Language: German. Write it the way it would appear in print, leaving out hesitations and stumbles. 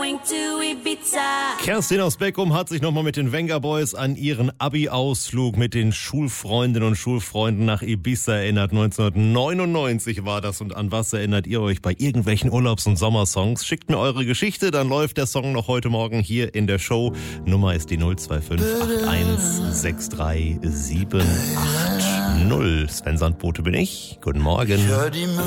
going to Ibiza. Kerstin aus Beckum hat sich nochmal mit den Venga Boys an ihren Abi-Ausflug mit den Schulfreundinnen und Schulfreunden nach Ibiza erinnert. 1999 war das. Und an was erinnert ihr euch bei irgendwelchen Urlaubs- und Sommersongs? Schickt mir eure Geschichte, dann läuft der Song noch heute Morgen hier in der Show. Nummer ist die 025 8163 780. Sven Sandbote bin ich. Guten Morgen.